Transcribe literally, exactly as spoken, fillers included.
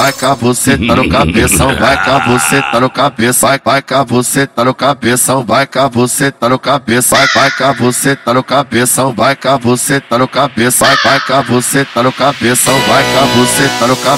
vai cá você tá no cabeção, vai cá você tá no cabeça, vai, vai cá você tá no cabeção, vai cá você tá no cabeça, vai, vai cá você tá no cabeção, vai cá você tá no cabeça, vai, vai cá você tá no cabeção, vai cá você tá no cabeça.